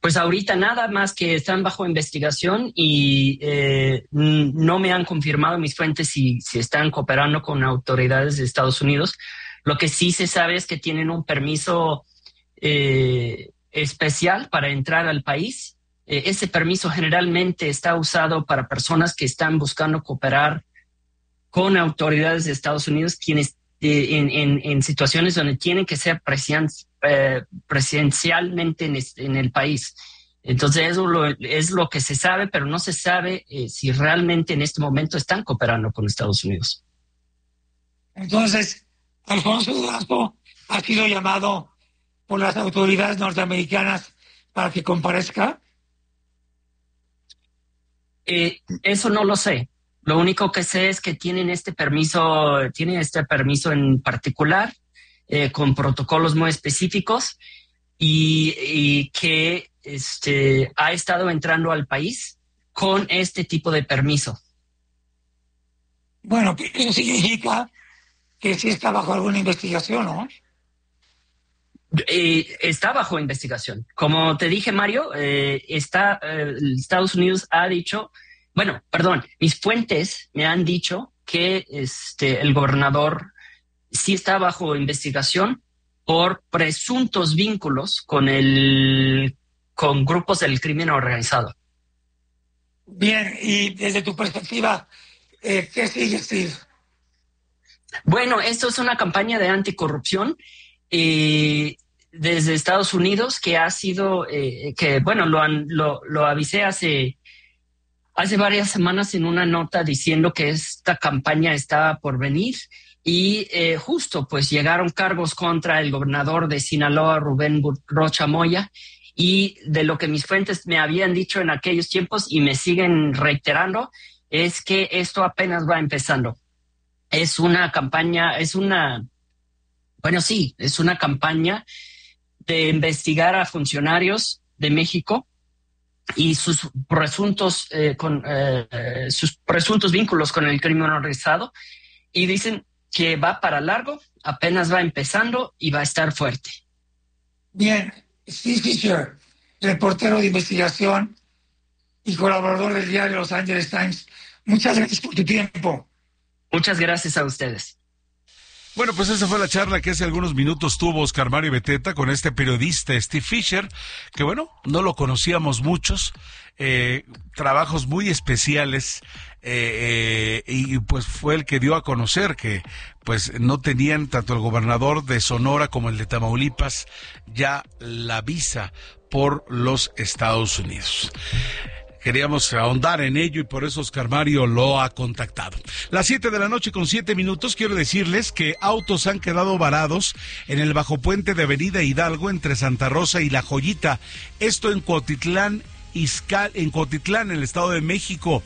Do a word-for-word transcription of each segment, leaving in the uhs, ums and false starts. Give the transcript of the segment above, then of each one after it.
Pues ahorita nada más que están bajo investigación y eh, no me han confirmado mis fuentes si, si están cooperando con autoridades de Estados Unidos. Lo que sí se sabe es que tienen un permiso eh, especial para entrar al país. Eh, ese permiso generalmente está usado para personas que están buscando cooperar con autoridades de Estados Unidos, quienes eh, en, en, en situaciones donde tienen que ser presidenciales. Eh, presencialmente en, este, en el país. Entonces eso lo, es lo que se sabe, pero no se sabe eh, si realmente en este momento están cooperando con Estados Unidos. Entonces, Alfonso Durazo ha sido llamado por las autoridades norteamericanas para que comparezca. Eh, eso no lo sé. Lo único que sé es que tienen este permiso, tienen este permiso en particular, Eh, con protocolos muy específicos y, y que este, ha estado entrando al país con este tipo de permiso. Bueno, eso significa que sí está bajo alguna investigación, ¿no? Eh, está bajo investigación. Como te dije, Mario, eh, está, eh, Estados Unidos ha dicho, bueno, perdón, mis fuentes me han dicho que este, el gobernador sí está bajo investigación por presuntos vínculos con el con grupos del crimen organizado. Bien, y desde tu perspectiva, eh, ¿qué sigue, Steve? Bueno, esto es una campaña de anticorrupción eh, desde Estados Unidos que ha sido, eh, que bueno, lo, han, lo, lo avisé hace, hace varias semanas en una nota diciendo que esta campaña estaba por venir. Y eh, justo pues llegaron cargos contra el gobernador de Sinaloa, Rubén Rocha Moya, y de lo que mis fuentes me habían dicho en aquellos tiempos y me siguen reiterando, es que esto apenas va empezando. Es una campaña, es una, bueno sí, es una campaña de investigar a funcionarios de México y sus presuntos, eh, con, eh, sus presuntos vínculos con el crimen organizado, y dicen que va para largo, apenas va empezando y va a estar fuerte. Bien, Steve Fisher, reportero de investigación y colaborador del diario Los Angeles Times, muchas gracias por tu tiempo. Muchas gracias a ustedes. Bueno, pues esa fue la charla que hace algunos minutos tuvo Oscar Mario Beteta con este periodista Steve Fisher, que bueno, no lo conocíamos muchos, eh, trabajos muy especiales, eh, eh, y pues fue el que dio a conocer que pues no tenían tanto el gobernador de Sonora como el de Tamaulipas ya la visa por los Estados Unidos. Queríamos ahondar en ello y por eso Oscar Mario lo ha contactado. Las siete de la noche con siete minutos, quiero decirles que autos han quedado varados en el bajopuente de Avenida Hidalgo entre Santa Rosa y La Joyita. Esto en Cuautitlán, Izcal, en Cuautitlán, en el Estado de México.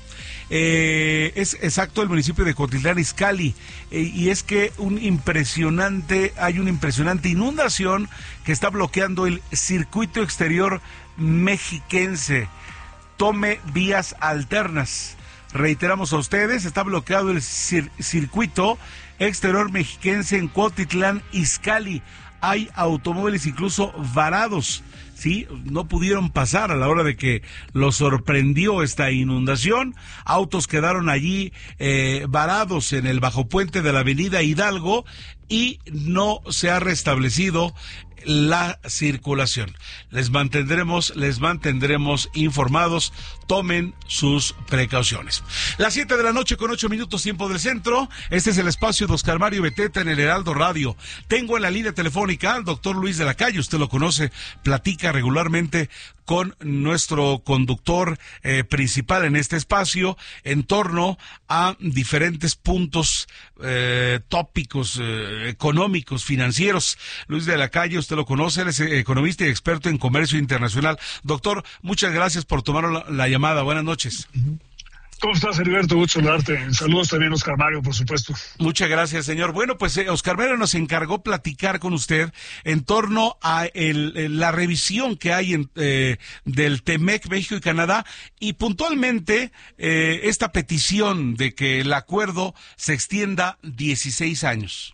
Eh, es exacto el municipio de Cuautitlán Izcalli, eh, y es que un impresionante, hay una impresionante inundación que está bloqueando el circuito exterior mexiquense. Tome vías alternas. Reiteramos a ustedes, está bloqueado el cir- circuito exterior mexiquense en Cuautitlán Izcalli. Hay automóviles incluso varados, ¿sí? No pudieron pasar a la hora de que los sorprendió esta inundación. Autos quedaron allí eh, varados en el bajopuente de la avenida Hidalgo y no se ha restablecido la circulación. Les mantendremos, les mantendremos informados. Tomen sus precauciones. Las siete de la noche con ocho minutos, tiempo del centro. Este es el espacio de Oscar Mario Beteta en el Heraldo Radio. Tengo en la línea telefónica al doctor Luis de la Calle. Usted lo conoce, platica regularmente con nuestro conductor eh, principal en este espacio en torno a diferentes puntos eh, tópicos eh, económicos, financieros. Luis de la Calle, usted lo conoce, él es economista y experto en comercio internacional. Doctor, muchas gracias por tomar la, la llamada. Buenas noches. ¿Cómo estás, Heriberto? Gusto saludarte. Saludos también, Oscar Mario, por supuesto. Muchas gracias, señor. Bueno, pues eh, Oscar Mario nos encargó platicar con usted en torno a el, el, la revisión que hay en, eh, del TEMEC, México y Canadá, y puntualmente eh, esta petición de que el acuerdo se extienda dieciséis años.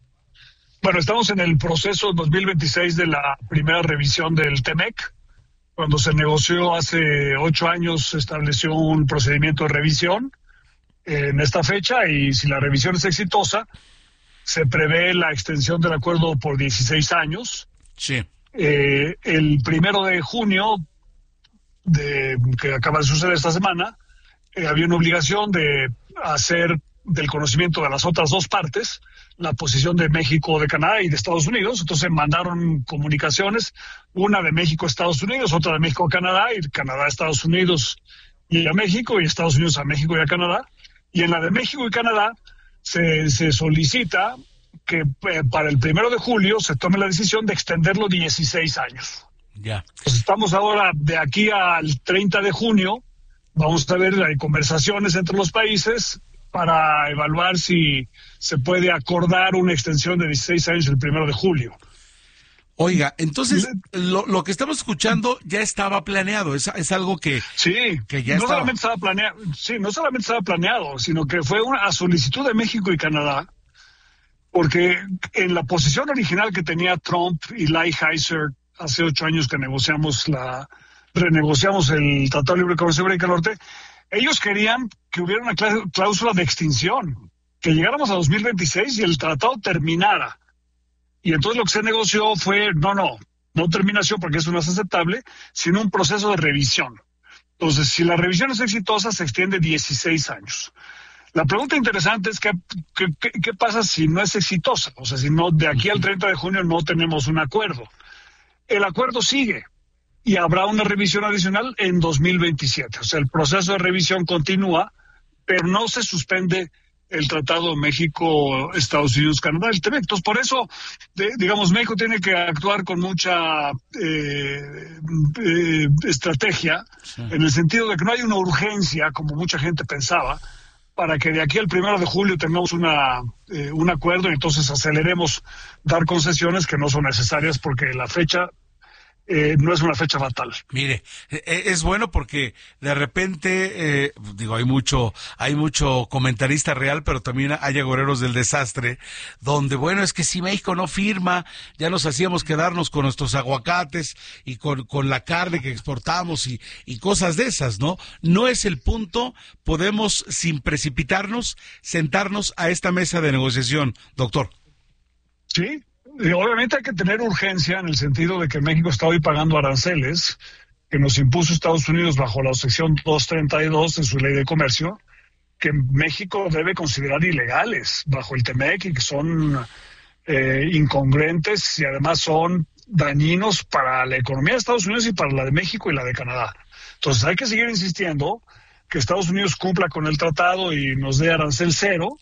Bueno, estamos en el proceso dos mil veintiséis de la primera revisión del TEMEC. Cuando se negoció hace ocho años, se estableció un procedimiento de revisión en esta fecha, y si la revisión es exitosa, se prevé la extensión del acuerdo por dieciséis años. Sí. Eh, el primero de junio, de, que acaba de suceder esta semana, eh, había una obligación de hacer del conocimiento de las otras dos partes la posición de México, de Canadá y de Estados Unidos. Entonces mandaron comunicaciones, una de México a Estados Unidos, otra de México a Canadá, y Canadá a Estados Unidos y a México, y Estados Unidos a México y a Canadá. Y en la de México y Canadá se, se solicita que eh, para el primero de julio se tome la decisión de extenderlo dieciséis años. Ya. Pues estamos ahora de aquí al treinta de junio, vamos a ver, hay conversaciones entre los países para evaluar si se puede acordar una extensión de dieciséis años el primero de julio. Oiga, entonces lo, lo que estamos escuchando ya estaba planeado, es, es algo que, sí, que ya no estaba... solamente estaba planeado, sí, no solamente estaba planeado, sino que fue una a solicitud de México y Canadá, porque en la posición original que tenía Trump y Lighthizer hace ocho años que negociamos la renegociamos el Tratado de Libre Comercio de América del Norte, ellos querían que hubiera una cláusula de extinción, que llegáramos a dos mil veintiséis y el tratado terminara. Y entonces lo que se negoció fue, no, no, no terminación porque eso no es aceptable, sino un proceso de revisión. Entonces, si la revisión es exitosa, se extiende dieciséis años. La pregunta interesante es, ¿qué, qué, qué pasa si no es exitosa? O sea, si no, de aquí al treinta de junio no tenemos un acuerdo. El acuerdo sigue y habrá una revisión adicional en dos mil veintisiete. O sea, el proceso de revisión continúa, pero no se suspende el Tratado México, Estados Unidos, Canadá, el T M E C. Entonces, por eso, de, digamos, México tiene que actuar con mucha eh, eh, estrategia, sí, en el sentido de que no hay una urgencia, como mucha gente pensaba, para que de aquí al primero de julio tengamos una eh, un acuerdo y entonces aceleremos dar concesiones que no son necesarias porque la fecha Eh, no es una fecha fatal. Mire, es bueno porque de repente, eh, digo, hay mucho, hay mucho comentarista real, pero también hay agoreros del desastre, donde, bueno, es que si México no firma, ya nos hacíamos quedarnos con nuestros aguacates y con, con la carne que exportamos y, y cosas de esas, ¿no? No es el punto, podemos, sin precipitarnos, sentarnos a esta mesa de negociación, doctor. Sí. Y obviamente hay que tener urgencia en el sentido de que México está hoy pagando aranceles que nos impuso Estados Unidos bajo la sección doscientos treinta y dos de su ley de comercio, que México debe considerar ilegales bajo el T M E C y que son eh, incongruentes y además son dañinos para la economía de Estados Unidos y para la de México y la de Canadá. Entonces hay que seguir insistiendo que Estados Unidos cumpla con el tratado y nos dé arancel cero,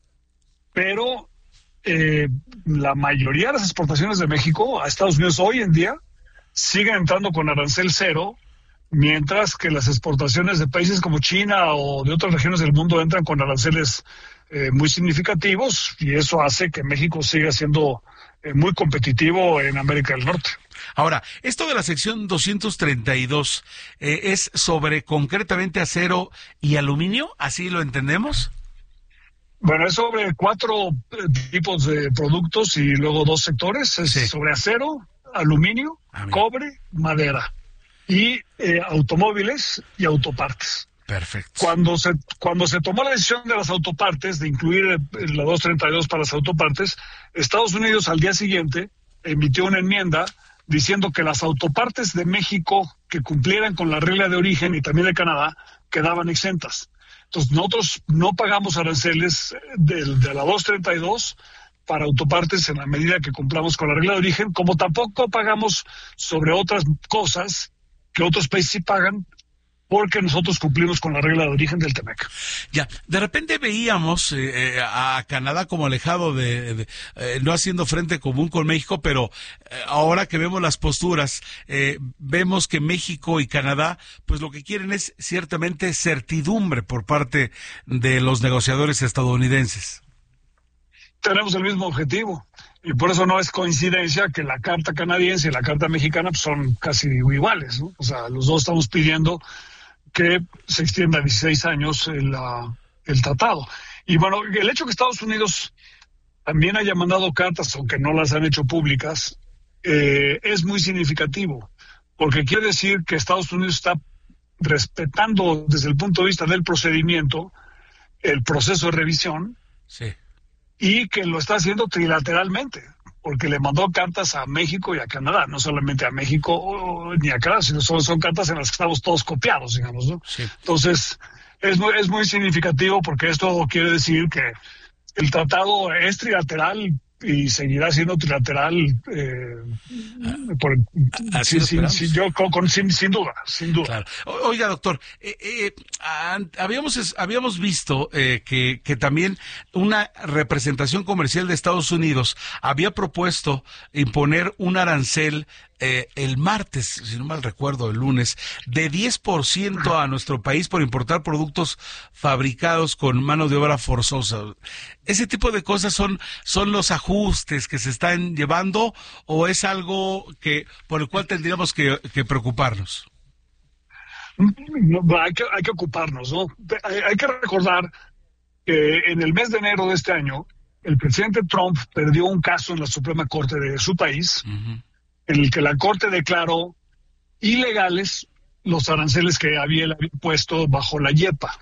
pero Eh, la mayoría de las exportaciones de México a Estados Unidos hoy en día siguen entrando con arancel cero, mientras que las exportaciones de países como China o de otras regiones del mundo entran con aranceles eh, muy significativos, y eso hace que México siga siendo eh, muy competitivo en América del Norte. Ahora, esto de la sección doscientos treinta y dos eh, es sobre concretamente acero y aluminio, ¿así lo entendemos? Bueno, es sobre cuatro eh, tipos de productos y luego dos sectores. Es sí. sobre acero, aluminio, ah, cobre, madera y eh, automóviles y autopartes. Perfecto. Cuando se cuando se tomó la decisión de las autopartes, de incluir la doscientos treinta y dos para las autopartes, Estados Unidos al día siguiente emitió una enmienda diciendo que las autopartes de México que cumplieran con la regla de origen y también de Canadá quedaban exentas. Entonces, nosotros no pagamos aranceles de, de la doscientos treinta y dos para autopartes en la medida que cumplamos con la regla de origen, como tampoco pagamos sobre otras cosas que otros países sí pagan, porque nosotros cumplimos con la regla de origen del T M E C. Ya, de repente veíamos eh, a Canadá como alejado de, de eh, no haciendo frente común con México, pero eh, ahora que vemos las posturas, eh, vemos que México y Canadá, pues lo que quieren es ciertamente certidumbre por parte de los negociadores estadounidenses. Tenemos el mismo objetivo, y por eso no es coincidencia que la carta canadiense y la carta mexicana pues, son casi iguales, ¿no? O sea, los dos estamos pidiendo que se extienda a dieciséis años el, uh, el tratado. Y bueno, el hecho que Estados Unidos también haya mandado cartas, aunque no las han hecho públicas, eh, es muy significativo, porque quiere decir que Estados Unidos está respetando desde el punto de vista del procedimiento el proceso de revisión, sí, y que lo está haciendo trilateralmente, porque le mandó cartas a México y a Canadá, no solamente a México ni a Canadá, sino son, son cartas en las que estamos todos copiados, digamos, ¿no? sí. Entonces, es muy, es muy significativo, porque esto quiere decir que el tratado es trilateral y seguirá siendo trilateral, eh, por, Así sin, lo sin, sin, yo, con, con, sin, sin duda, sin duda. Claro. O, oiga, doctor, eh, eh, habíamos es, habíamos visto eh, que, que también una representación comercial de Estados Unidos había propuesto imponer un arancel eh, el martes, si no mal recuerdo, el lunes, de diez por ciento a nuestro país por importar productos fabricados con mano de obra forzosa. ¿Ese tipo de cosas son, son los ajustes que se están llevando o es algo que por el cual tendríamos que, que preocuparnos? No, hay que, hay que ocuparnos, ¿no? Hay, hay que recordar que en el mes de enero de este año, el presidente Trump perdió un caso en la Suprema Corte de su país, uh-huh, en el que la Corte declaró ilegales los aranceles que había, había puesto bajo la YEPA.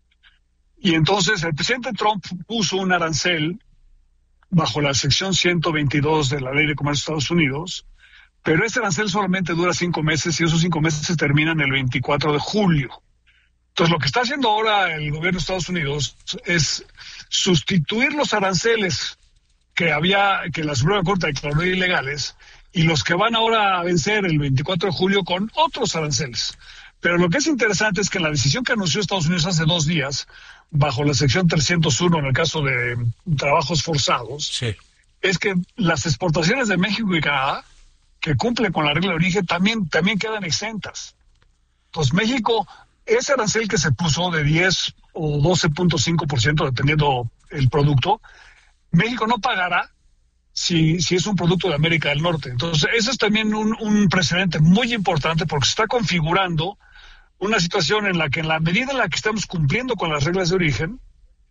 Y entonces el presidente Trump puso un arancel bajo la sección ciento veintidós de la Ley de Comercio de Estados Unidos, pero ese arancel solamente dura cinco meses y esos cinco meses terminan el veinticuatro de julio. Entonces, lo que está haciendo ahora el gobierno de Estados Unidos es sustituir los aranceles que había, que la Suprema Corte declaró ilegales, y los que van ahora a vencer el veinticuatro de julio con otros aranceles. Pero lo que es interesante es que la decisión que anunció Estados Unidos hace dos días, bajo la sección trescientos uno en el caso de trabajos forzados, sí, es que las exportaciones de México y Canadá, que cumplen con la regla de origen, también, también quedan exentas. Entonces, México, ese arancel que se puso de diez o doce punto cinco por ciento, dependiendo el producto, México no pagará si, si es un producto de América del Norte. Entonces, eso es también un, un precedente muy importante, porque se está configurando una situación en la que, en la medida en la que estamos cumpliendo con las reglas de origen,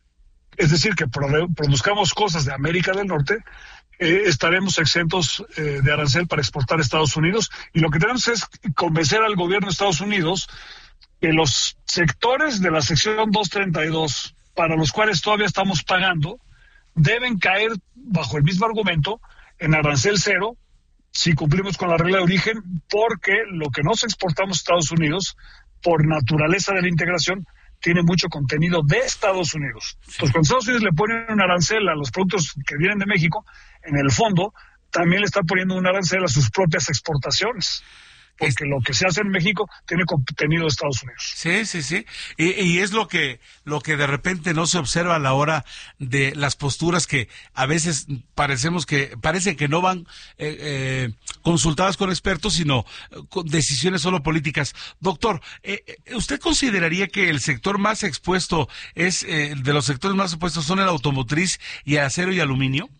es decir, que produ- produzcamos cosas de América del Norte, eh, estaremos exentos eh, de arancel para exportar a Estados Unidos. Y lo que tenemos es convencer al gobierno de Estados Unidos que los sectores de la sección doscientos treinta y dos, para los cuales todavía estamos pagando, deben caer bajo el mismo argumento en arancel cero si cumplimos con la regla de origen, porque lo que nos exportamos a Estados Unidos, por naturaleza de la integración, tiene mucho contenido de Estados Unidos. Entonces, cuando Estados Unidos le ponen un arancel a los productos que vienen de México, en el fondo también le está poniendo un arancel a sus propias exportaciones, porque es, lo que se hace en México tiene contenido de Estados Unidos. Sí, sí, sí. Y, y es lo que lo que de repente no se observa a la hora de las posturas que a veces parecemos que parece que no van eh, eh, consultadas con expertos, sino con decisiones solo políticas. Doctor, eh, ¿usted consideraría que el sector más expuesto es eh, de los sectores más expuestos son el automotriz y el acero y aluminio?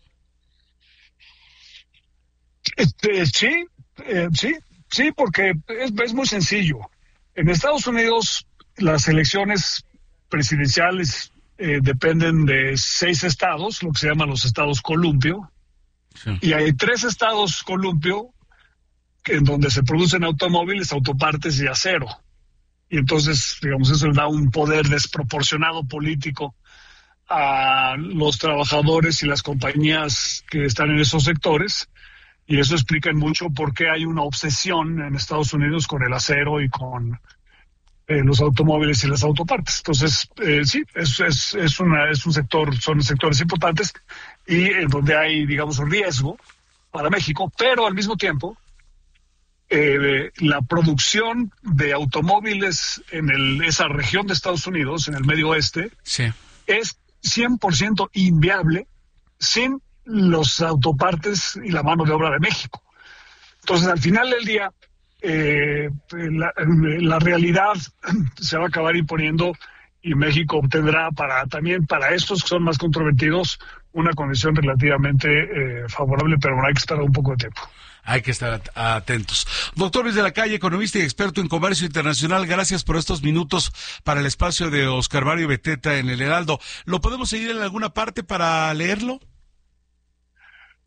Este, sí, eh, sí. Sí, porque es, es muy sencillo. En Estados Unidos, las elecciones presidenciales eh, dependen de seis estados, lo que se llaman los estados columpio, sí, y hay tres estados columpio en donde se producen automóviles, autopartes y acero. Y entonces, digamos, eso le da un poder desproporcionado político a los trabajadores y las compañías que están en esos sectores. Y eso explica mucho por qué hay una obsesión en Estados Unidos con el acero y con eh, los automóviles y las autopartes. Entonces, eh, sí, es, es, es, una, es un sector, son sectores importantes y en donde hay, digamos, un riesgo para México, pero al mismo tiempo, eh, la producción de automóviles en el, esa región de Estados Unidos, en el medio oeste, sí, es cien por ciento inviable sin los autopartes y la mano de obra de México. Entonces, al final del día, eh, la, la realidad se va a acabar imponiendo y México obtendrá para también para estos que son más controvertidos una condición relativamente eh, favorable, pero hay que esperar un poco de tiempo. Hay que estar atentos. Doctor Luis de la Calle, economista y experto en comercio internacional, gracias por estos minutos para el espacio de Oscar Mario Beteta en el Heraldo. ¿Lo podemos seguir en alguna parte para leerlo?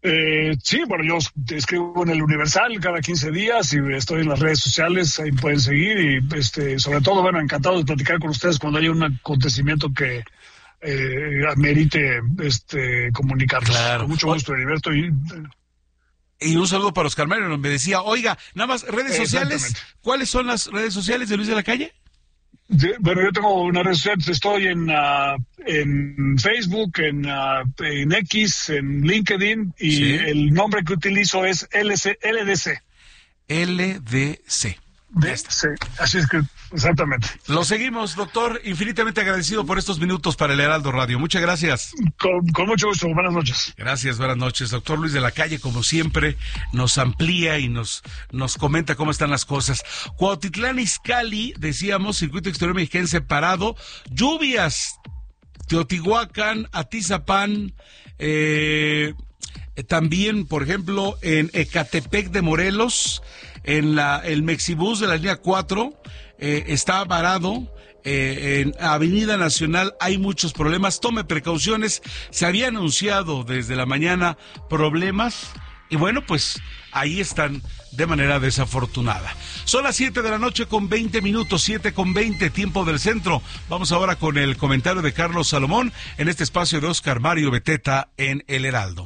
Eh, sí, bueno, yo escribo en el Universal cada quince días y estoy en las redes sociales, ahí pueden seguir y este, sobre todo, bueno, encantado de platicar con ustedes cuando haya un acontecimiento que eh, amerite este, comunicarnos. Claro. Con mucho gusto, Heriberto. Y, y un saludo para Oscar Mario, me decía, oiga, nada más, redes sociales, ¿cuáles son las redes sociales de Luis de la Calle? Bueno, yo tengo una red social, estoy en, uh, en Facebook, en, uh, en X, en LinkedIn, y sí. El nombre que utilizo es L C, L D C. L D C. De, sí, así es que, exactamente. Lo seguimos, doctor, infinitamente agradecido por estos minutos para el Heraldo Radio. Muchas gracias. Con, con mucho gusto, buenas noches. Gracias, buenas noches. Doctor Luis de la Calle, como siempre, nos amplía y nos, nos comenta cómo están las cosas. Cuautitlán Izcalli, decíamos, circuito exterior mexiquense parado, lluvias, Teotihuacán, Atizapán, eh, también, por ejemplo, en Ecatepec de Morelos, en la el Mexibus de la línea cuatro, eh, está varado. Eh, en Avenida Nacional hay muchos problemas, tome precauciones. Se había anunciado desde la mañana problemas y bueno, pues ahí están de manera desafortunada. Son las siete de la noche con veinte minutos, siete con veinte, tiempo del centro. Vamos ahora con el comentario de Carlos Salomón en este espacio de Oscar Mario Beteta en El Heraldo.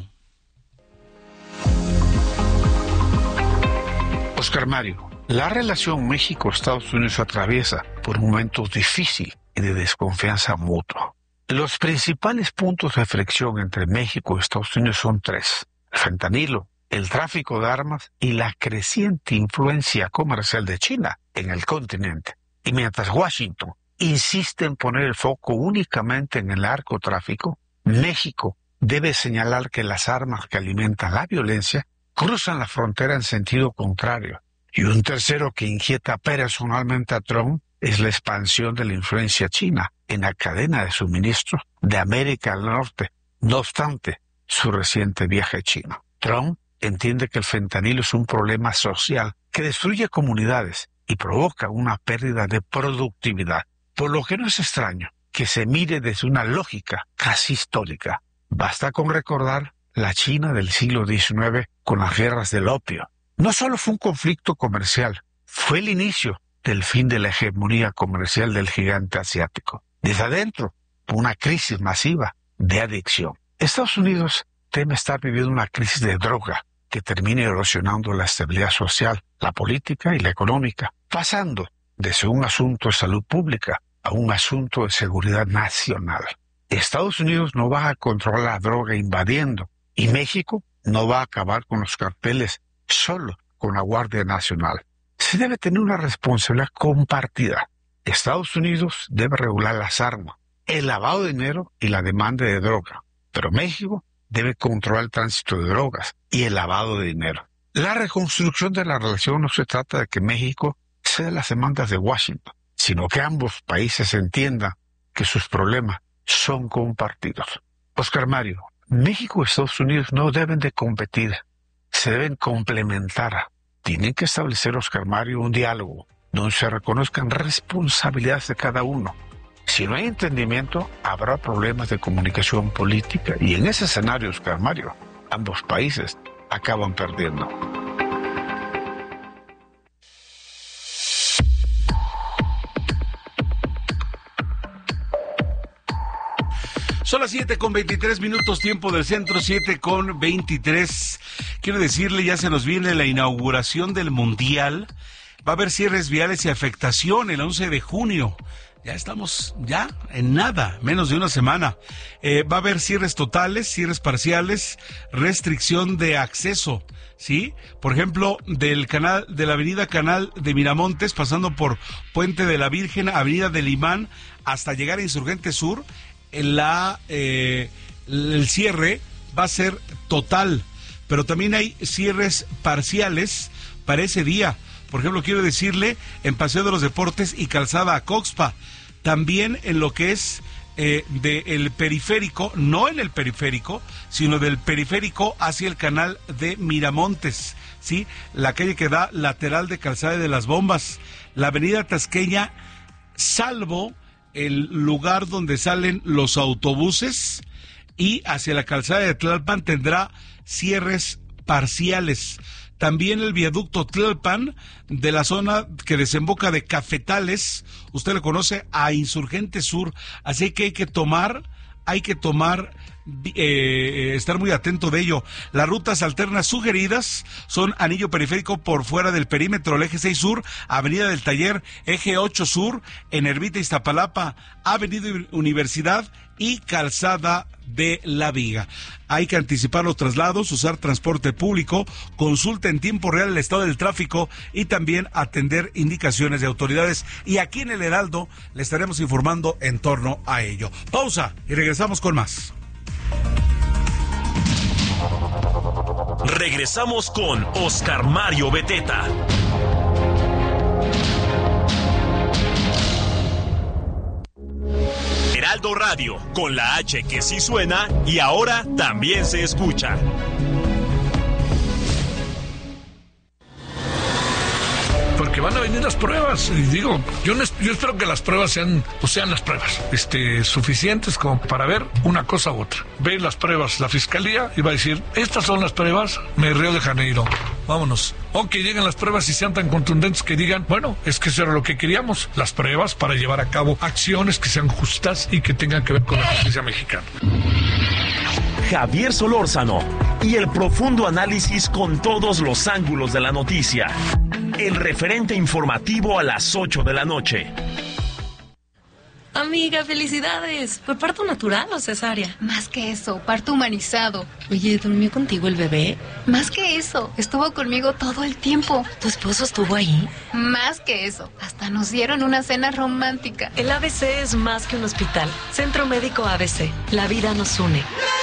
Oscar Mario, la relación México-Estados Unidos atraviesa por momentos difíciles y de desconfianza mutua. Los principales puntos de fricción entre México y Estados Unidos son tres: el fentanilo, el tráfico de armas y la creciente influencia comercial de China en el continente. Y mientras Washington insiste en poner el foco únicamente en el narcotráfico, México debe señalar que las armas que alimentan la violencia cruzan la frontera en sentido contrario. Y un tercero que inquieta personalmente a Trump es la expansión de la influencia china en la cadena de suministro de América del Norte, no obstante su reciente viaje a China. Trump entiende que el fentanilo es un problema social que destruye comunidades y provoca una pérdida de productividad, por lo que no es extraño que se mire desde una lógica casi histórica. Basta con recordar la China del siglo diecinueve con las guerras del opio. No solo fue un conflicto comercial, fue el inicio del fin de la hegemonía comercial del gigante asiático. Desde adentro, una crisis masiva de adicción. Estados Unidos teme estar viviendo una crisis de droga que termine erosionando la estabilidad social, la política y la económica, pasando desde un asunto de salud pública a un asunto de seguridad nacional. Estados Unidos no va a controlar la droga invadiendo, y México no va a acabar con los carteles solo con la Guardia Nacional. Se debe tener una responsabilidad compartida. Estados Unidos debe regular las armas, el lavado de dinero y la demanda de droga, pero México debe controlar el tránsito de drogas y el lavado de dinero. La reconstrucción de la relación no se trata de que México ceda las demandas de Washington, sino que ambos países entiendan que sus problemas son compartidos. Oscar Mario, México y Estados Unidos no deben de competir, se deben complementar. Tienen que establecer, Oscar Mario, un diálogo donde se reconozcan responsabilidades de cada uno. Si no hay entendimiento, habrá problemas de comunicación política y en ese escenario, Oscar Mario, ambos países acaban perdiendo. Son las siete con veintitrés minutos, tiempo del centro, siete con veintitrés. Quiero decirle, ya se nos viene la inauguración del Mundial. Va a haber cierres viales y afectación el once de junio. Ya estamos, ya, en nada, menos de una semana. Eh, va a haber cierres totales, cierres parciales, restricción de acceso, ¿sí? Por ejemplo, del canal, de la avenida Canal de Miramontes, pasando por Puente de la Virgen, Avenida del Imán, hasta llegar a Insurgente Sur, la eh, el cierre va a ser total, pero también hay cierres parciales para ese día. Por ejemplo, quiero decirle, en Paseo de los Deportes y Calzada a Coxpa, también en lo que es eh, del periférico, no en el periférico, sino del periférico hacia el canal de Miramontes, ¿sí? La calle que da lateral de Calzada de las Bombas, la avenida Tasqueña, salvo el lugar donde salen los autobuses, y hacia la calzada de Tlalpan tendrá cierres parciales. También el viaducto Tlalpan, de la zona que desemboca de Cafetales, usted lo conoce, a Insurgente Sur. Así que hay que tomar, hay que tomar, eh, estar muy atento de ello. Las rutas alternas sugeridas son anillo periférico por fuera del perímetro, el eje seis Sur, avenida del Taller, eje ocho Sur, en Ermita Iztapalapa, avenida Universidad y calzada de La Viga. Hay que anticipar los traslados, usar transporte público, consulta en tiempo real el estado del tráfico y también atender indicaciones de autoridades. Y aquí en el Heraldo le estaremos informando en torno a ello. Pausa y regresamos con más. Regresamos con Oscar Mario Beteta. Heraldo Radio, con la H que sí suena y ahora también se escucha. Porque van a venir las pruebas, y digo, yo, no, yo espero que las pruebas sean, pues sean las pruebas, este, suficientes como para ver una cosa u otra. Ve las pruebas la fiscalía y va a decir, estas son las pruebas, me Río de Janeiro, vámonos. O que lleguen las pruebas y sean tan contundentes que digan, bueno, es que eso era lo que queríamos, las pruebas para llevar a cabo acciones que sean justas y que tengan que ver con la justicia mexicana. Javier Solórzano y el profundo análisis con todos los ángulos de la noticia. El referente informativo a las ocho de la noche. Amiga, felicidades. ¿Fue parto natural o cesárea? Más que eso, parto humanizado. Oye, ¿durmió contigo el bebé? Más que eso, estuvo conmigo todo el tiempo. ¿Tu esposo estuvo ahí? Más que eso, hasta nos dieron una cena romántica. El A B C es más que un hospital. Centro Médico A B C. La vida nos une.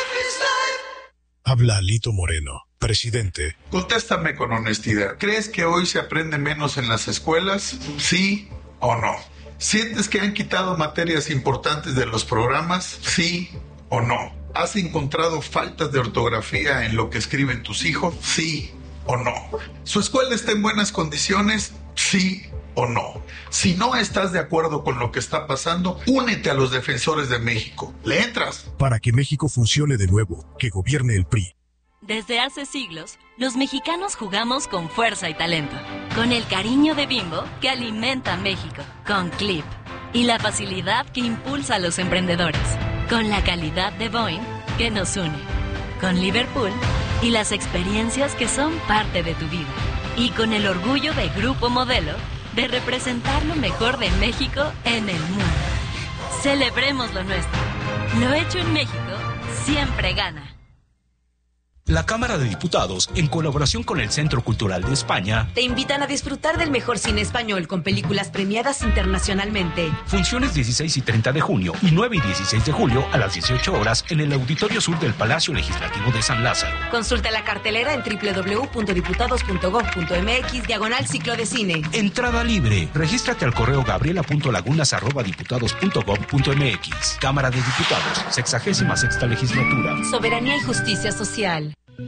Habla Alito Moreno, presidente. Contéstame con honestidad. ¿Crees que hoy se aprende menos en las escuelas? ¿Sí o no? ¿Sientes que han quitado materias importantes de los programas? ¿Sí o no? ¿Has encontrado faltas de ortografía en lo que escriben tus hijos? ¿Sí o no? ¿Su escuela está en buenas condiciones? ¿Sí o no? Si no estás de acuerdo con lo que está pasando, únete a los defensores de México. ¿Le entras? Para que México funcione de nuevo, que gobierne el P R I. Desde hace siglos, los mexicanos jugamos con fuerza y talento, con el cariño de Bimbo que alimenta a México, con Clip, y la facilidad que impulsa a los emprendedores, con la calidad de Boeing que nos une, con Liverpool y las experiencias que son parte de tu vida, y con el orgullo de Grupo Modelo de representar lo mejor de México en el mundo. Celebremos lo nuestro. Lo hecho en México siempre gana. La Cámara de Diputados, en colaboración con el Centro Cultural de España, te invitan a disfrutar del mejor cine español con películas premiadas internacionalmente. Funciones dieciséis y treinta de junio y nueve y dieciséis de julio a las dieciocho horas en el Auditorio Sur del Palacio Legislativo de San Lázaro. Consulta la cartelera en doble u doble u doble u punto diputados punto gob punto eme equis diagonal ciclo de cine. Entrada libre. Regístrate al correo gabriela punto lagunas arroba diputados punto gob punto eme equis. Cámara de Diputados, sexagésima sexta legislatura. Soberanía y justicia social.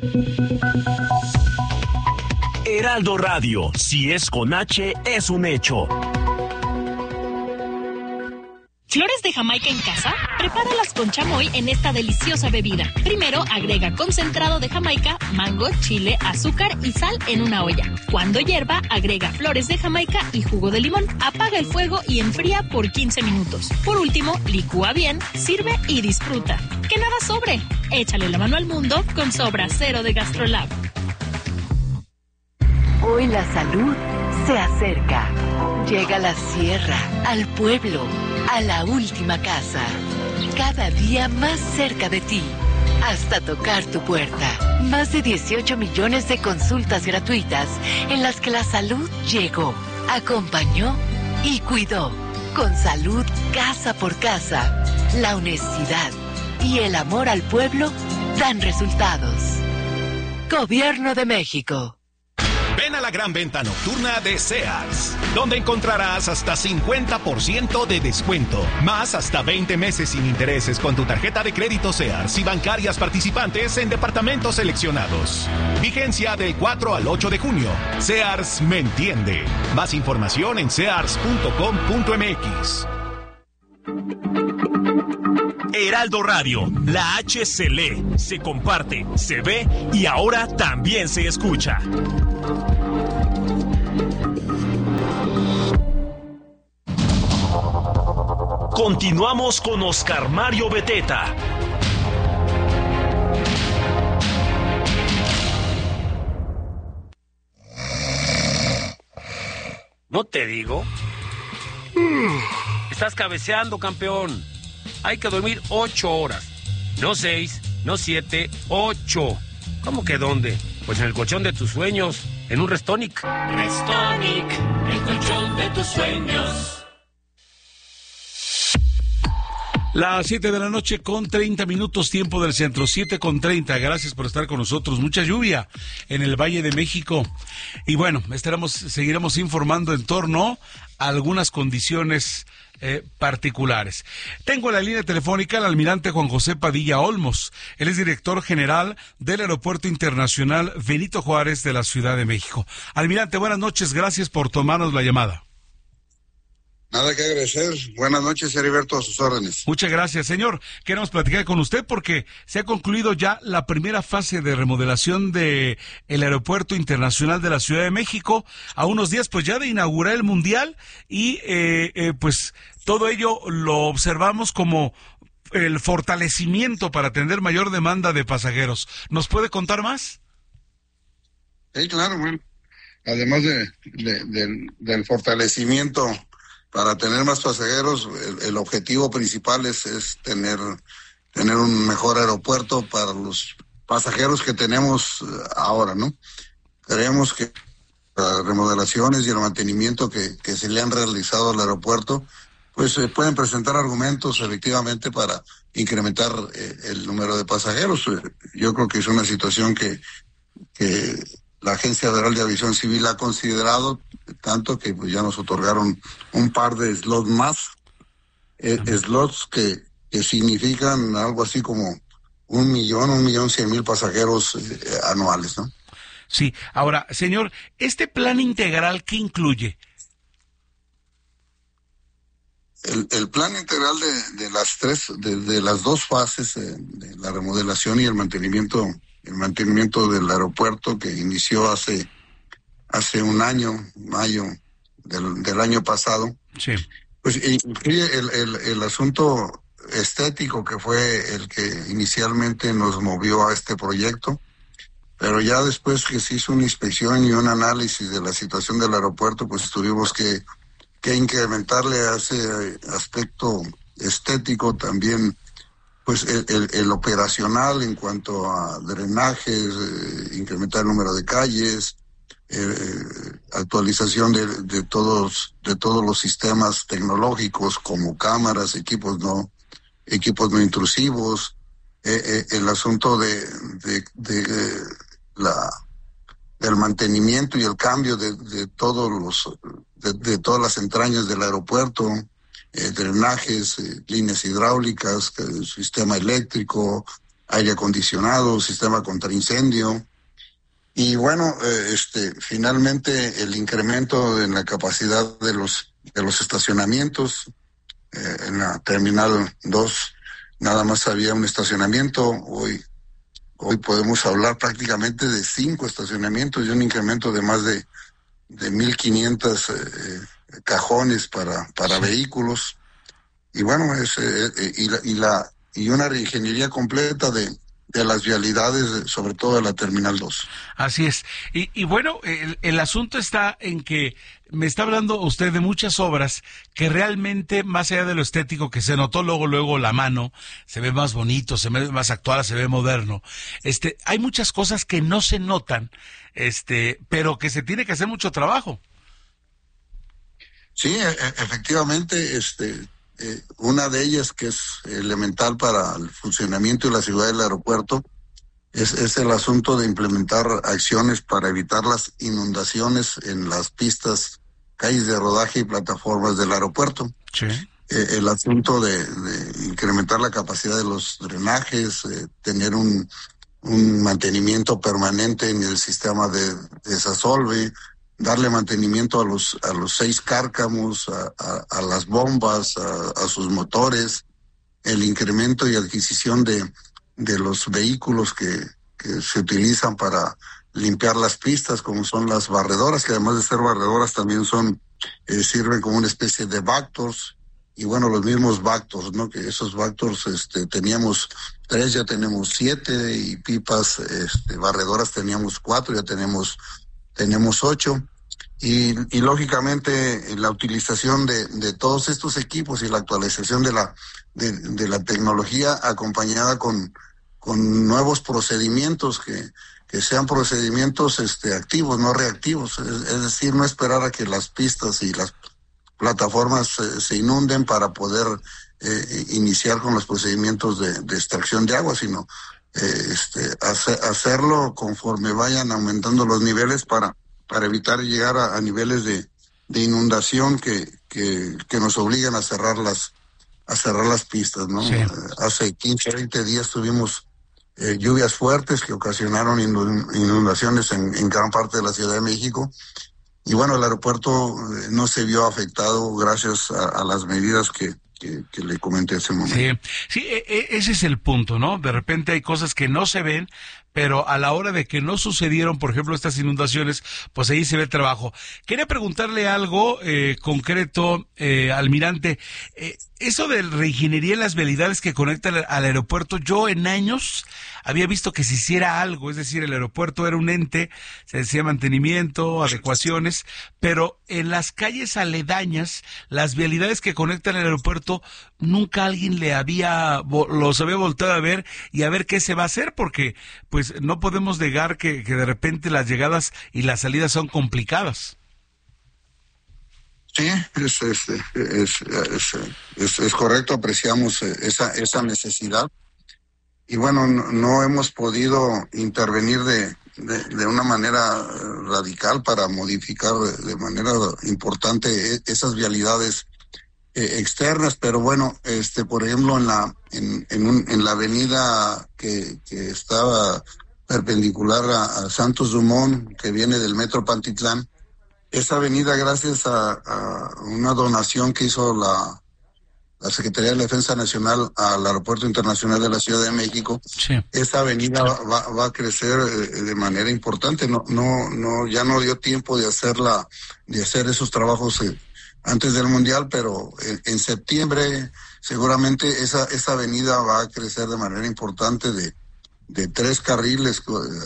Heraldo Radio, si es con H, es un hecho. ¿Flores de Jamaica en casa? Prepáralas con chamoy en esta deliciosa bebida. Primero, agrega concentrado de Jamaica, mango, chile, azúcar y sal en una olla. Cuando hierva, agrega flores de Jamaica y jugo de limón. Apaga el fuego y enfría por quince minutos. Por último, licúa bien, sirve y disfruta. ¡Que nada sobre! Échale la mano al mundo con Sobra Cero de GastroLab. Hoy la salud se acerca. Llega a la sierra, al pueblo, a la última casa. Cada día más cerca de ti, hasta tocar tu puerta. Más de dieciocho millones de consultas gratuitas en las que la salud llegó, acompañó y cuidó. Con salud casa por casa, la honestidad y el amor al pueblo dan resultados. Gobierno de México. Ven a la gran venta nocturna de Sears, donde encontrarás hasta cincuenta por ciento de descuento, más hasta veinte meses sin intereses con tu tarjeta de crédito Sears y bancarias participantes en departamentos seleccionados. Vigencia del cuatro al ocho de junio. Sears me entiende. Más información en sears punto com punto eme equis. Heraldo Radio, la H se lee, se comparte, se ve y ahora también se escucha. Continuamos con Oscar Mario Beteta. ¿No te digo? Estás cabeceando, campeón. Hay que dormir ocho horas. No seis, no siete, ocho. ¿Cómo que dónde? Pues en el colchón de tus sueños, en un Restonic. Restonic, el colchón de tus sueños. Las siete de la noche con treinta minutos, tiempo del centro, siete con treinta. Gracias por estar con nosotros. Mucha lluvia en el Valle de México. Y bueno, estaremos, seguiremos informando en torno a algunas condiciones eh, particulares. Tengo en la línea telefónica al almirante Juan José Padilla Olmos. Él es director general del Aeropuerto Internacional Benito Juárez de la Ciudad de México. Almirante, buenas noches. Gracias por tomarnos la llamada. Nada que agradecer. Buenas noches, Heriberto, a sus órdenes. Muchas gracias, señor. Queremos platicar con usted porque se ha concluido ya la primera fase de remodelación de el Aeropuerto Internacional de la Ciudad de México, a unos días pues ya de inaugurar el Mundial y eh, eh, pues todo ello lo observamos como el fortalecimiento para atender mayor demanda de pasajeros. ¿Nos puede contar más? Sí, claro, bueno. Además de, de, de del fortalecimiento para tener más pasajeros, el, el objetivo principal es, es tener, tener un mejor aeropuerto para los pasajeros que tenemos ahora, ¿no? Creemos que las remodelaciones y el mantenimiento que, que se le han realizado al aeropuerto, pues se eh, pueden presentar argumentos efectivamente para incrementar eh, el número de pasajeros. Yo creo que es una situación que, que la Agencia Federal de Aviación Civil ha considerado, tanto que pues, ya nos otorgaron un par de slots más, eh, slots que, que significan algo así como un millón, un millón cien mil pasajeros eh, anuales, ¿no? Sí, ahora, señor, ¿este plan integral qué incluye? El, el plan integral de, de las tres, de, de las dos fases, eh, de la remodelación y el mantenimiento, el mantenimiento del aeropuerto que inició hace hace un año, mayo del, del año pasado, sí. Pues incluye el, el, el asunto estético que fue el que inicialmente nos movió a este proyecto, pero ya después que se hizo una inspección y un análisis de la situación del aeropuerto, pues tuvimos que, que incrementarle a ese aspecto estético también, pues el, el, el operacional en cuanto a drenajes, eh, incrementar el número de calles, Eh, actualización de, de todos de todos los sistemas tecnológicos como cámaras, equipos no equipos no intrusivos, eh, eh, el asunto de, de, de eh, la del mantenimiento y el cambio de, de todos los de, de todas las entrañas del aeropuerto, eh, drenajes, eh, líneas hidráulicas, eh, sistema eléctrico, aire acondicionado, sistema contra incendio. Y bueno, eh, este, finalmente el incremento en la capacidad de los de los estacionamientos, eh, en la terminal dos nada más había un estacionamiento, hoy hoy podemos hablar prácticamente de cinco estacionamientos y un incremento de más de de mil quinientos eh, cajones para para sí. vehículos. Y bueno, es eh, eh, y la y la y una reingeniería completa de de las vialidades, sobre todo de la Terminal dos. Así es. Y, y bueno, el, el asunto está en que me está hablando usted de muchas obras que realmente, más allá de lo estético, que se notó luego, luego la mano, se ve más bonito, se ve más actual, se ve moderno. Este, hay muchas cosas que no se notan, este, pero que se tiene que hacer mucho trabajo. Sí, e- efectivamente, este... Eh, una de ellas que es elemental para el funcionamiento y la seguridad del aeropuerto es, es el asunto de implementar acciones para evitar las inundaciones en las pistas, calles de rodaje y plataformas del aeropuerto. Sí. Eh, el asunto de, de incrementar la capacidad de los drenajes, eh, tener un, un mantenimiento permanente en el sistema de, de desasolve, darle mantenimiento a los a los seis cárcamos, a, a, a las bombas, a, a sus motores, el incremento y adquisición de, de los vehículos que, que se utilizan para limpiar las pistas, como son las barredoras, que además de ser barredoras también son, eh, sirven como una especie de Vactors, y bueno, los mismos Vactors, ¿no? Que esos Vactors, este, teníamos tres, ya tenemos siete, y pipas, este, barredoras teníamos cuatro, ya tenemos, tenemos ocho. Y, y lógicamente la utilización de, de todos estos equipos y la actualización de la de, de la tecnología acompañada con, con nuevos procedimientos que, que sean procedimientos este, activos, no reactivos, es, es decir, no esperar a que las pistas y las plataformas se, se inunden para poder eh, iniciar con los procedimientos de, de extracción de agua, sino eh, este, hacer, hacerlo conforme vayan aumentando los niveles para para evitar llegar a, a niveles de, de inundación que, que, que nos obligan a cerrar las a cerrar las pistas, ¿no? Sí. Eh, hace quince, veinte días tuvimos eh, lluvias fuertes que ocasionaron inundaciones en, en gran parte de la Ciudad de México, y bueno, el aeropuerto eh, no se vio afectado gracias a, a las medidas que, que, que le comenté hace un momento. Sí, sí, ese es el punto, ¿no? De repente hay cosas que no se ven, pero a la hora de que no sucedieron, por ejemplo, estas inundaciones, pues ahí se ve el trabajo. Quería preguntarle algo eh, concreto, eh, almirante. Eh, eso de reingeniería en las vialidades que conectan al aeropuerto, yo en años había visto que se hiciera algo, es decir, el aeropuerto era un ente, se decía mantenimiento, adecuaciones, pero en las calles aledañas, las vialidades que conectan al aeropuerto, nunca alguien le había, los había volteado a ver y a ver qué se va a hacer, porque pues no podemos negar que, que de repente las llegadas y las salidas son complicadas. Sí, es, es, es, es, es, es correcto, apreciamos esa, esa necesidad. Y bueno, no, no hemos podido intervenir de, de, de una manera radical para modificar de, de manera importante esas vialidades eh, externas, pero bueno, este, por ejemplo, en la en en, un, en la avenida que, que estaba perpendicular a, a Santos Dumont, que viene del Metro Pantitlán, esa avenida, gracias a, a una donación que hizo la la Secretaría de la Defensa Nacional al Aeropuerto Internacional de la Ciudad de México, sí. Esa avenida va, va a crecer eh, de manera importante. No, no, no, ya no dio tiempo de hacerla, de hacer esos trabajos eh, antes del Mundial, pero en, en septiembre seguramente esa, esa avenida va a crecer de manera importante de, de tres carriles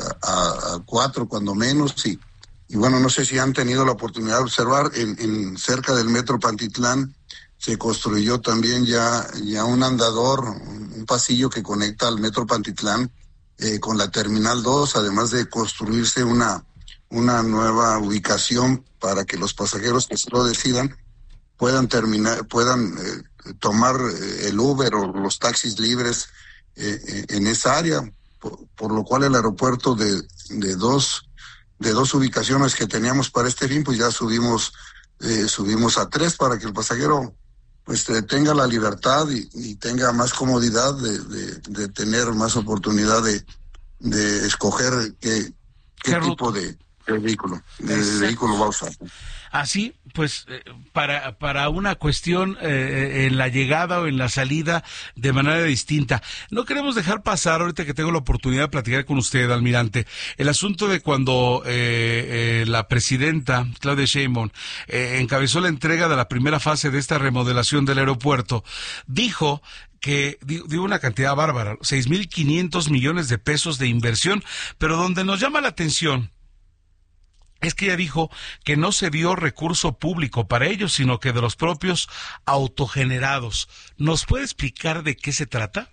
a, a cuatro cuando menos, y, y bueno, no sé si han tenido la oportunidad de observar en, en cerca del Metro Pantitlán. Se construyó también ya, ya un andador, un pasillo que conecta al Metro Pantitlán eh, con la Terminal dos, además de construirse una, una nueva ubicación para que los pasajeros que se lo decidan puedan terminar, puedan eh, tomar eh, el Uber o los taxis libres eh, en esa área, por, por lo cual el aeropuerto de, de dos, de dos ubicaciones que teníamos para este fin, pues ya subimos, eh, subimos a tres para que el pasajero pues eh, tenga la libertad y, y tenga más comodidad de, de, de tener más oportunidad de, de escoger qué, qué tipo de, de vehículo, de, de vehículo va a usar. Así, pues, eh, para para una cuestión eh, en la llegada o en la salida de manera distinta. No queremos dejar pasar, ahorita que tengo la oportunidad de platicar con usted, almirante, el asunto de cuando eh, eh, la presidenta, Claudia Sheinbaum, eh, encabezó la entrega de la primera fase de esta remodelación del aeropuerto, dijo que dio una cantidad bárbara, seis mil quinientos millones de pesos de inversión, pero donde nos llama la atención es que ella dijo que no se dio recurso público para ellos, sino que de los propios autogenerados. ¿Nos puede explicar de qué se trata?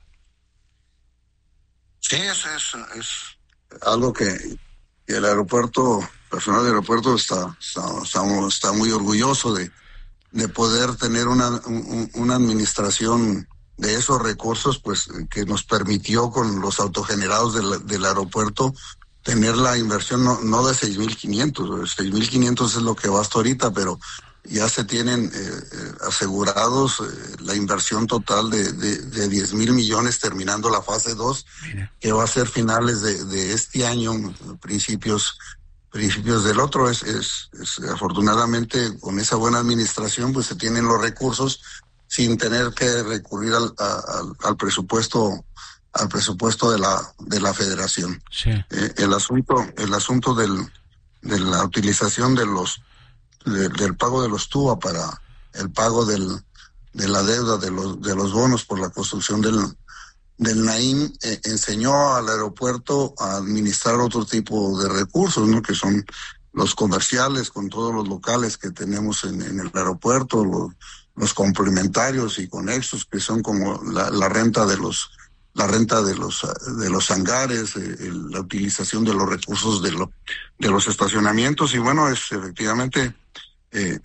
Sí, es, es, es algo que, que el aeropuerto, personal del aeropuerto está, está, está, está muy orgulloso de, de poder tener una, un, una administración de esos recursos, pues que nos permitió con los autogenerados del, del aeropuerto tener la inversión no, no de seis mil quinientos, seis mil quinientos es lo que va hasta ahorita, pero ya se tienen eh, eh, asegurados eh, la inversión total de, de, de diez mil millones terminando la fase dos, que va a ser finales de, de este año, principios principios del otro. Es, es, es afortunadamente con esa buena administración pues se tienen los recursos. sin tener que recurrir al, al, al presupuesto al presupuesto de la de la Federación. Sí. Eh, el asunto el asunto del de la utilización de los de, del pago de los T U A para el pago del de la deuda de los de los bonos por la construcción del del Naim eh, enseñó al aeropuerto a administrar otro tipo de recursos, ¿no? Que son los comerciales con todos los locales que tenemos en, en el aeropuerto, los, los complementarios y conexos que son como la, la renta de los la renta de los de los hangares, eh, el, la utilización de los recursos de lo, de los estacionamientos y bueno, es efectivamente eh,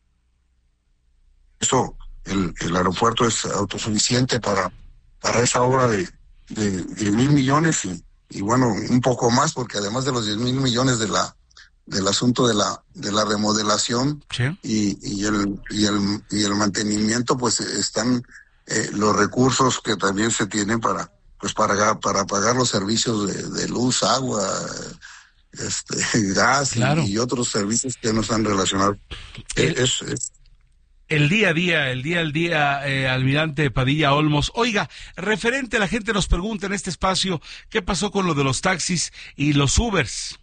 eso el, el aeropuerto es autosuficiente para para esa obra de, de diez mil millones y, y bueno, un poco más, porque además de los diez mil millones de la del asunto de la de la remodelación sí. y, y el y el y el mantenimiento, pues están eh, los recursos que también se tienen para pues para para pagar los servicios de, de luz, agua, este gas claro. y, y otros servicios que no están relacionados. El... Es, es El día a día, el día al día, eh, almirante Padilla Olmos. Oiga, referente, la gente nos pregunta en este espacio, ¿qué pasó con lo de los taxis y los Ubers?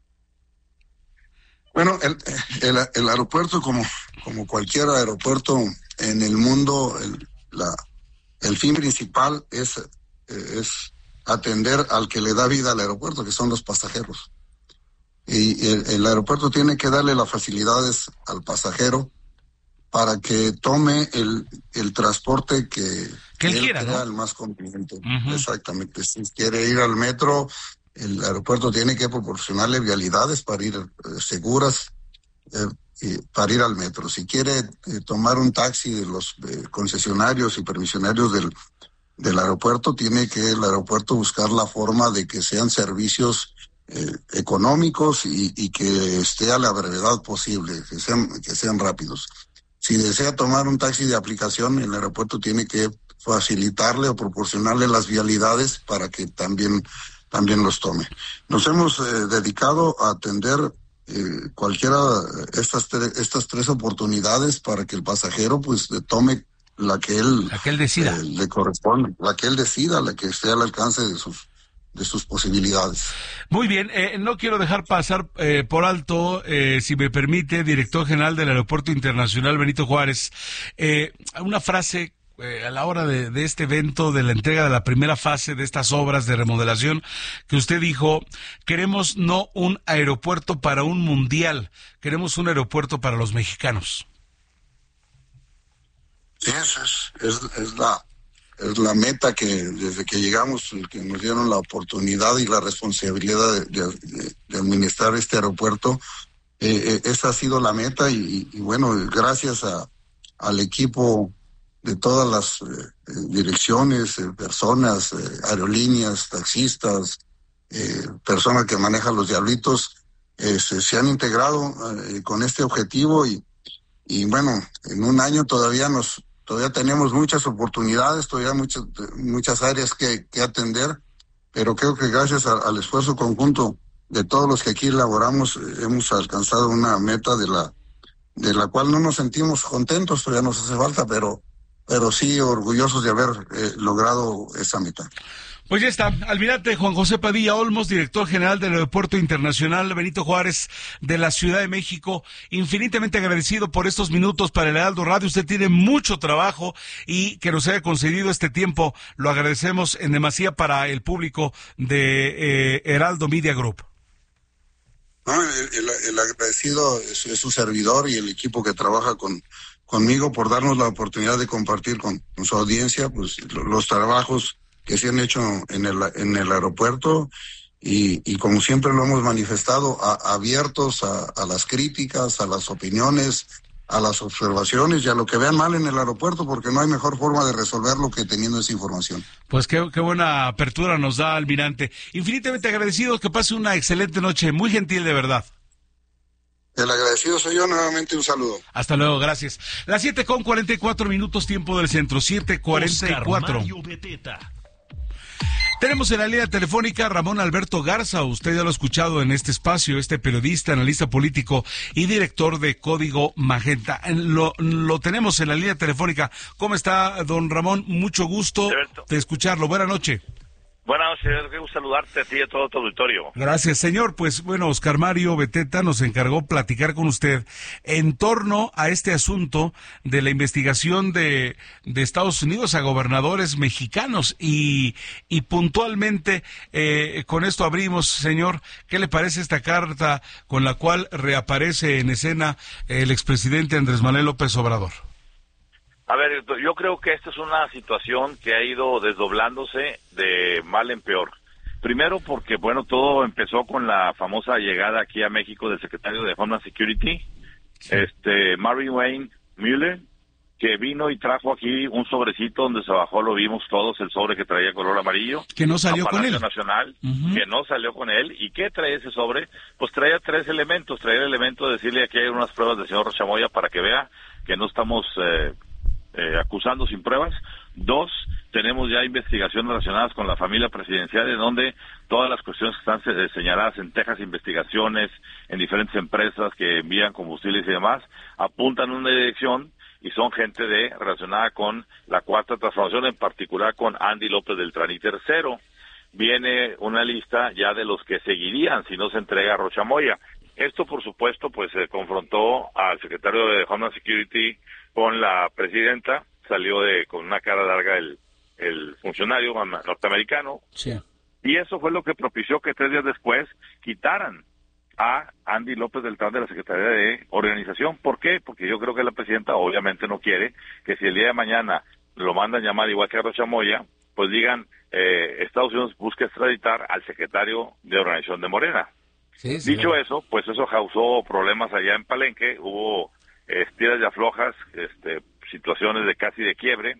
Bueno, el, el, el aeropuerto, como, como cualquier aeropuerto en el mundo, el, la, el fin principal es, es atender al que le da vida al aeropuerto, que son los pasajeros. Y el, el aeropuerto tiene que darle las facilidades al pasajero para que tome el, el transporte que, que él quiera, crea ¿no? el más conveniente. Uh-huh. Exactamente. Si quiere ir al metro, el aeropuerto tiene que proporcionarle vialidades para ir eh, seguras, eh, y para ir al metro. Si quiere eh, tomar un taxi de los eh, concesionarios y permisionarios del, del aeropuerto, tiene que el aeropuerto buscar la forma de que sean servicios eh, económicos y, y que esté a la brevedad posible, que sean, que sean rápidos. Si desea tomar un taxi de aplicación, el aeropuerto tiene que facilitarle o proporcionarle las vialidades para que también, también los tome. Nos hemos eh, dedicado a atender eh, cualquiera de estas, tre- estas tres oportunidades para que el pasajero pues tome la que él, la que él decida. Eh, le corresponde, la que él decida, la que esté al alcance de sus de sus posibilidades. Muy bien, eh, no quiero dejar pasar eh, por alto, eh, si me permite, director general del Aeropuerto Internacional Benito Juárez, eh, una frase eh, a la hora de, de este evento, de la entrega de la primera fase de estas obras de remodelación, que usted dijo, queremos no un aeropuerto para un mundial, queremos un aeropuerto para los mexicanos. Sí, es, es, es la... Es la meta que desde que llegamos, que nos dieron la oportunidad y la responsabilidad de, de, de administrar este aeropuerto, eh, esa ha sido la meta y, y bueno, gracias a, al equipo de todas las eh, direcciones, eh, personas, eh, aerolíneas, taxistas, eh, personas que manejan los diablitos, eh, se, se han integrado eh, con este objetivo y, y bueno, en un año todavía nos Todavía tenemos muchas oportunidades, todavía muchas muchas áreas que, que atender, pero creo que gracias a, al esfuerzo conjunto de todos los que aquí elaboramos, eh, hemos alcanzado una meta de la de la cual no nos sentimos contentos, todavía nos hace falta, pero pero sí orgullosos de haber eh, logrado esa meta. Pues ya está, almirante Juan José Padilla Olmos, director general del Aeropuerto Internacional Benito Juárez de la Ciudad de México, infinitamente agradecido por estos minutos para el Heraldo Radio. Usted tiene mucho trabajo y que nos haya concedido este tiempo, lo agradecemos en demasía para el público de eh, Heraldo Media Group. No, el, el, el agradecido es, es su servidor y el equipo que trabaja con conmigo por darnos la oportunidad de compartir con, con su audiencia pues los trabajos que se han hecho en el en el aeropuerto y, y como siempre lo hemos manifestado, a, abiertos a, a las críticas, a las opiniones, a las observaciones y a lo que vean mal en el aeropuerto, porque no hay mejor forma de resolverlo que teniendo esa información. Pues qué, qué buena apertura nos da, almirante. Infinitamente agradecido, que pase una excelente noche, muy gentil de verdad. El agradecido soy yo, nuevamente un saludo. Hasta luego, gracias. Las siete con cuarenta y cuatro minutos, tiempo del centro, siete cuarenta y cuatro. Tenemos en la línea telefónica a Ramón Alberto Garza. Usted ya lo ha escuchado en este espacio, este periodista, analista político y director de Código Magenta. Lo, lo tenemos en la línea telefónica. ¿Cómo está, don Ramón? Mucho gusto Alberto. de escucharlo. Buenas noches. Buenas noches, qué gusto saludarte a ti y a todo tu auditorio. Gracias, señor. Pues bueno, Oscar Mario Beteta nos encargó platicar con usted en torno a este asunto de la investigación de, de Estados Unidos a gobernadores mexicanos y, y puntualmente eh, con esto abrimos, señor. ¿Qué le parece esta carta con la cual reaparece en escena el expresidente Andrés Manuel López Obrador? A ver, yo creo que esta es una situación que ha ido desdoblándose de mal en peor. Primero porque, bueno, todo empezó con la famosa llegada aquí a México del secretario de Homeland Security, sí. este Marvin Wayne Mueller, que vino y trajo aquí un sobrecito donde se bajó, lo vimos todos, el sobre que traía color amarillo. Que no salió con él. Nacional, uh-huh. Que no salió con él. ¿Y qué trae ese sobre? Pues traía tres elementos. Traía el elemento de decirle aquí hay unas pruebas del señor Rochamoya para que vea que no estamos... Eh, Eh, acusando sin pruebas. Dos, tenemos ya investigaciones relacionadas con la familia presidencial, en donde todas las cuestiones que están se- señaladas en Texas, investigaciones en diferentes empresas que envían combustibles y demás, apuntan en una dirección y son gente de relacionada con la Cuarta Transformación, en particular con Andy López Beltrán. Y tercero, viene una lista ya de los que seguirían si no se entrega a Rochamoya. Esto, por supuesto, pues se confrontó al secretario de Homeland Security con la presidenta, salió de con una cara larga el, el funcionario norteamericano, sí. Y eso fue lo que propició que tres días después quitaran a Andy López Beltrán de la Secretaría de Organización. ¿Por qué? Porque yo creo que la presidenta obviamente no quiere que si el día de mañana lo mandan llamar igual que a Rochamoya, pues digan, eh, Estados Unidos busca extraditar al secretario de Organización de Morena. Sí, sí, Dicho claro. eso, pues eso causó problemas allá en Palenque, hubo estiras y aflojas, este, situaciones de casi de quiebre,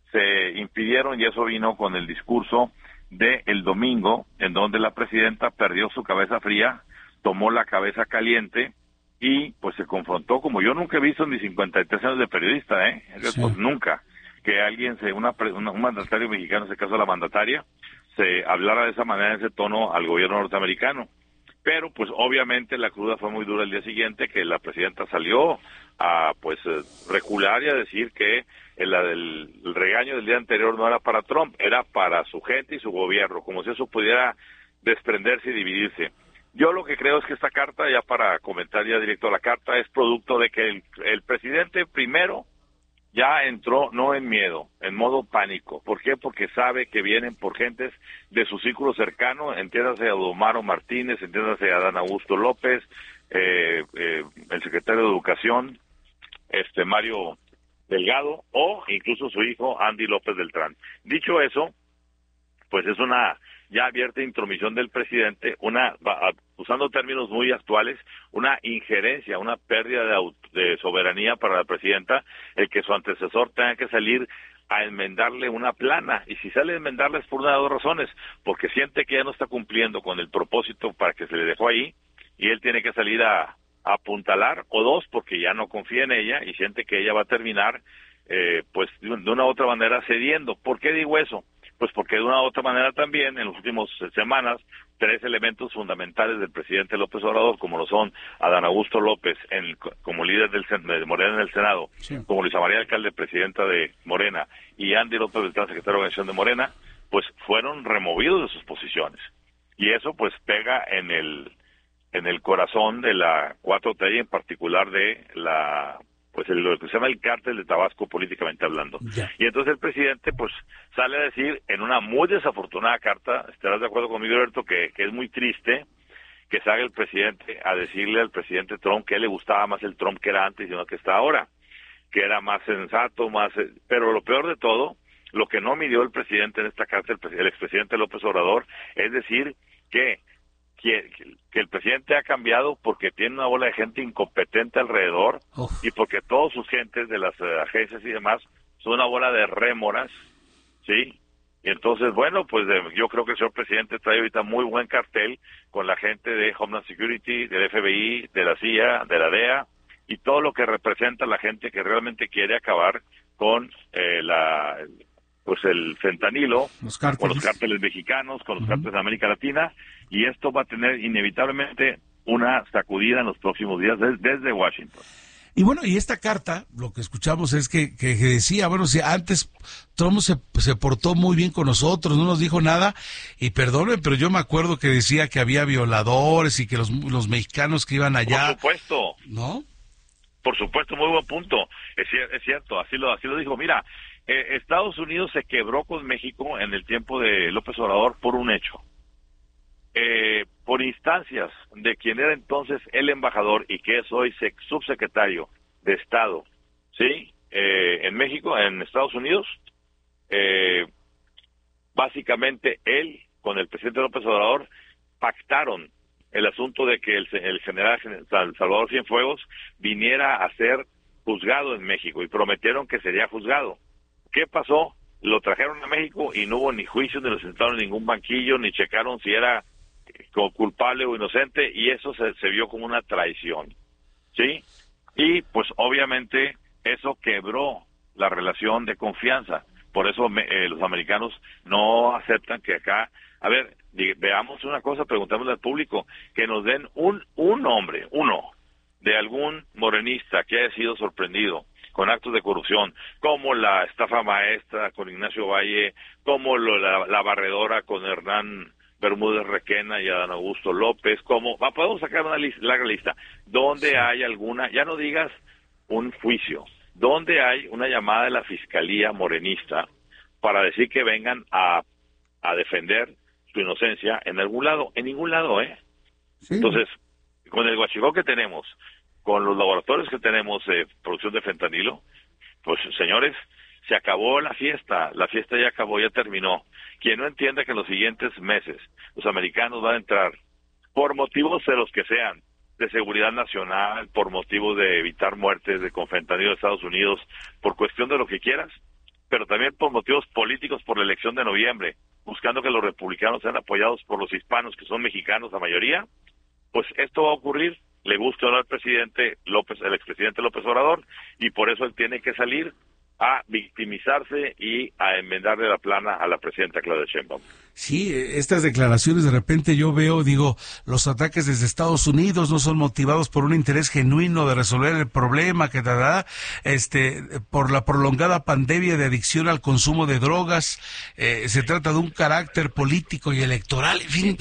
se impidieron y eso vino con el discurso de el domingo, en donde la presidenta perdió su cabeza fría, tomó la cabeza caliente y pues se confrontó, como yo nunca he visto en mis cincuenta y tres años de periodista, ¿eh? Sí. Pues nunca, que alguien, se una, una, un mandatario mexicano, en este caso la mandataria, se hablara de esa manera, en ese tono al gobierno norteamericano. Pero, pues, obviamente la cruda fue muy dura el día siguiente, que la presidenta salió a, pues, recular y a decir que el, el, el regaño del día anterior no era para Trump, era para su gente y su gobierno, como si eso pudiera desprenderse y dividirse. Yo lo que creo es que esta carta, ya para comentar ya directo a la carta, es producto de que el, el presidente primero ya entró no en miedo, en modo pánico. ¿Por qué? Porque sabe que vienen por gentes de su círculo cercano, entiéndase a Omaro Martínez, entiéndase a Adán Augusto López, eh, eh, el secretario de Educación, este Mario Delgado, o incluso su hijo Andy López Beltrán. Dicho eso, pues es una ya abierta intromisión del presidente, una, usando términos muy actuales, una injerencia, una pérdida de, auto, de soberanía para la presidenta, el que su antecesor tenga que salir a enmendarle una plana, y si sale a enmendarla es por una de dos razones, porque siente que ya no está cumpliendo con el propósito para que se le dejó ahí, y él tiene que salir a, a apuntalar, o dos, porque ya no confía en ella, y siente que ella va a terminar, eh, pues, de una u otra manera cediendo. ¿Por qué digo eso? Pues porque de una u otra manera también, en las últimas semanas, tres elementos fundamentales del presidente López Obrador, como lo son Adán Augusto López en, como líder del, de Morena en el Senado, sí. como Luisa María Alcalde, presidenta de Morena, y Andy López Beltrán, secretario de Organización de Morena, pues fueron removidos de sus posiciones. Y eso pues pega en el en el corazón de la cuatro T y en particular de la... pues el, lo que se llama el cártel de Tabasco, políticamente hablando. Yeah. Y entonces el presidente pues sale a decir en una muy desafortunada carta, estarás de acuerdo conmigo, Alberto, que, que es muy triste que salga el presidente a decirle al presidente Trump que a él le gustaba más el Trump que era antes y no que está ahora, que era más sensato, más... Pero lo peor de todo, lo que no midió el presidente en esta carta, el, el expresidente López Obrador, es decir que Que, que el presidente ha cambiado porque tiene una bola de gente incompetente alrededor Uf. y porque todos sus gentes de las uh, agencias y demás son una bola de rémoras, ¿sí? Y entonces, bueno, pues de, yo creo que el señor presidente trae ahorita muy buen cartel con la gente de Homeland Security, del F B I, de la C I A, de la D E A, y todo lo que representa la gente que realmente quiere acabar con eh, la pues el fentanilo, los con los cárteles mexicanos, con los uh-huh. cárteles de América Latina, y esto va a tener inevitablemente una sacudida en los próximos días desde, desde Washington. Y bueno, y esta carta, lo que escuchamos es que, que, que decía, bueno, si antes Trump se, se portó muy bien con nosotros, no nos dijo nada, y perdónenme, pero yo me acuerdo que decía que había violadores y que los, los mexicanos que iban allá... Por supuesto. ¿No? Por supuesto, muy buen punto. Es, es cierto, así lo, así lo dijo. Mira, eh, Estados Unidos se quebró con México en el tiempo de López Obrador por un hecho. Eh, por instancias de quien era entonces el embajador y que es hoy subsecretario de Estado, ¿sí? Eh, en México, en Estados Unidos, eh, básicamente él con el presidente López Obrador pactaron el asunto de que el, el general Salvador Cienfuegos viniera a ser juzgado en México y prometieron que sería juzgado. ¿Qué pasó? Lo trajeron a México y no hubo ni juicio, ni lo sentaron en ningún banquillo, ni checaron si era culpable o inocente, y eso se, se vio como una traición, ¿sí? Y pues obviamente eso quebró la relación de confianza. Por eso me, eh, los americanos no aceptan que acá, a ver, di, veamos una cosa, preguntémosle al público, que nos den un, un nombre, uno, de algún morenista que haya sido sorprendido con actos de corrupción, como la estafa maestra con Ignacio Valle, como lo, la, la barredora con Hernán Bermúdez Requena y Adán Augusto López, como, va, podemos sacar una lista, larga lista, donde sí. hay alguna, ya no digas un juicio, donde hay una llamada de la Fiscalía morenista para decir que vengan a, a defender su inocencia en algún lado, en ningún lado, ¿eh? Sí. Entonces, con el huachicol que tenemos, con los laboratorios que tenemos de eh, producción de fentanilo, pues señores, se acabó la fiesta, la fiesta ya acabó, ya terminó. Quien no entienda que en los siguientes meses los americanos van a entrar, por motivos de los que sean, de seguridad nacional, por motivos de evitar muertes de con fentanilo de Estados Unidos, por cuestión de lo que quieras, pero también por motivos políticos, por la elección de noviembre, buscando que los republicanos sean apoyados por los hispanos, que son mexicanos la mayoría, pues esto va a ocurrir, le gusta o no al presidente López, el expresidente López Obrador, y por eso él tiene que salir a victimizarse y a enmendarle la plana a la presidenta Claudia Sheinbaum. Sí, estas declaraciones de repente yo veo, digo, los ataques desde Estados Unidos no son motivados por un interés genuino de resolver el problema que da, este, por la prolongada pandemia de adicción al consumo de drogas, eh, se trata de un carácter político y electoral, en fin,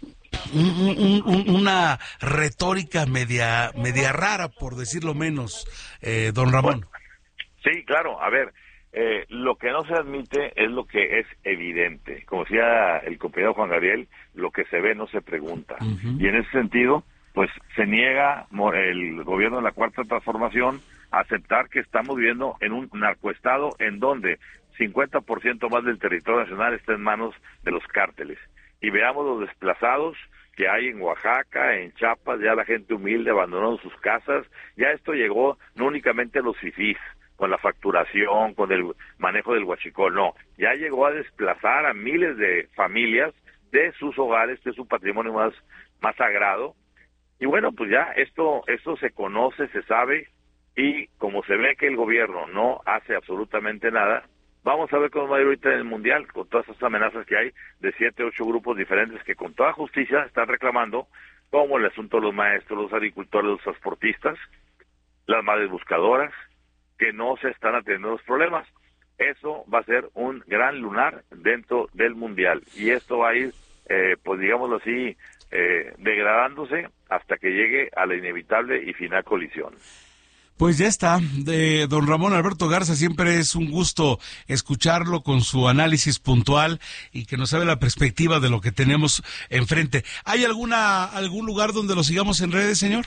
un, un, un, una retórica media, media rara, por decirlo menos, eh, don Ramón. Bueno. Sí, claro, a ver, eh, lo que no se admite es lo que es evidente. Como decía el compañero Juan Gabriel, lo que se ve no se pregunta. Uh-huh. Y en ese sentido, pues se niega el gobierno de la Cuarta Transformación a aceptar que estamos viviendo en un narcoestado en donde cincuenta por ciento más del territorio nacional está en manos de los cárteles. Y veamos los desplazados que hay en Oaxaca, en Chiapas, ya la gente humilde abandonó sus casas. Ya esto llegó no únicamente a los fifís, con la facturación, con el manejo del huachicol, no, ya llegó a desplazar a miles de familias de sus hogares, de su patrimonio más, más sagrado, y bueno, pues ya esto, esto se conoce, se sabe, y como se ve que el gobierno no hace absolutamente nada, vamos a ver cómo va a ir ahorita en el Mundial, con todas esas amenazas que hay de siete, ocho grupos diferentes que con toda justicia están reclamando, como el asunto de los maestros, los agricultores, los transportistas, las madres buscadoras, que no se están atendiendo los problemas. Eso va a ser un gran lunar dentro del Mundial, y esto va a ir, eh, pues digámoslo así, eh, degradándose hasta que llegue a la inevitable y final colisión. Pues ya está, de don Ramón Alberto Garza, siempre es un gusto escucharlo con su análisis puntual y que nos sabe la perspectiva de lo que tenemos enfrente. ¿Hay alguna algún lugar donde lo sigamos en redes, señor?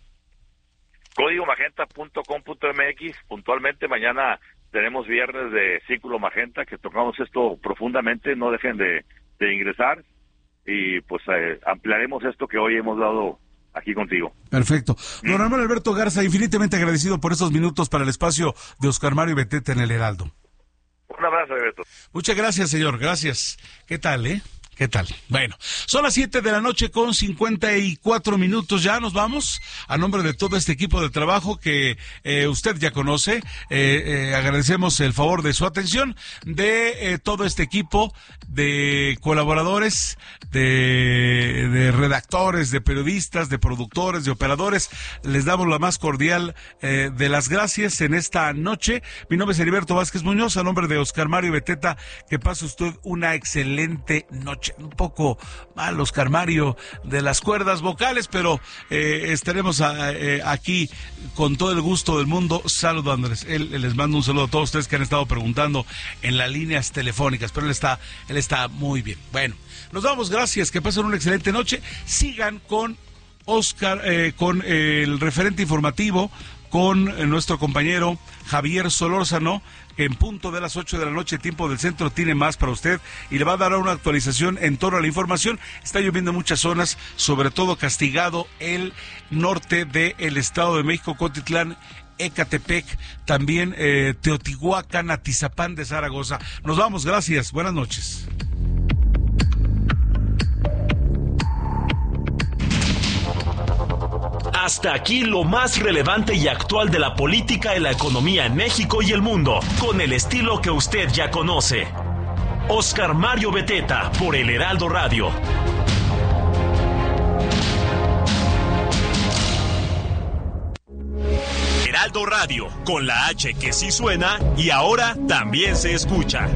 código magenta punto com punto m x, puntualmente mañana tenemos viernes de Círculo Magenta, que tocamos esto profundamente, no dejen de, de ingresar, y pues eh, ampliaremos esto que hoy hemos dado aquí contigo. Perfecto. Don Ramón Alberto Garza, infinitamente agradecido por estos minutos para el espacio de Oscar Mario Beteta en el Heraldo. Un abrazo, Alberto. Muchas gracias, señor, gracias. ¿Qué tal, eh? ¿Qué tal? Bueno, son las siete de la noche con cincuenta y cuatro minutos. Ya nos vamos. A nombre de todo este equipo de trabajo que eh, usted ya conoce, eh, eh, agradecemos el favor de su atención, de eh, todo este equipo de colaboradores, de, de redactores, de periodistas, de productores, de operadores. Les damos la más cordial eh, de las gracias en esta noche. Mi nombre es Heriberto Vázquez Muñoz, a nombre de Oscar Mario Beteta, que pase usted una excelente noche. Un poco mal, Oscar Mario, de las cuerdas vocales, pero eh, estaremos a, eh, aquí con todo el gusto del mundo. Saludo a Andrés, él, él les mando un saludo a todos ustedes que han estado preguntando en las líneas telefónicas, pero él está, él está muy bien. Bueno, nos damos gracias, que pasen una excelente noche. Sigan con Oscar, eh, con eh, el referente informativo, con eh, nuestro compañero Javier Solórzano, que en punto de las ocho de la noche, tiempo del centro, tiene más para usted y le va a dar una actualización en torno a la información. Está lloviendo en muchas zonas, sobre todo castigado el norte del Estado de México, Cotitlán, Ecatepec, también eh, Teotihuacán, Atizapán de Zaragoza. Nos vamos, gracias, buenas noches. Hasta aquí lo más relevante y actual de la política y la economía en México y el mundo, con el estilo que usted ya conoce. Oscar Mario Beteta, por El Heraldo Radio. Heraldo Radio, con la H que sí suena y ahora también se escucha.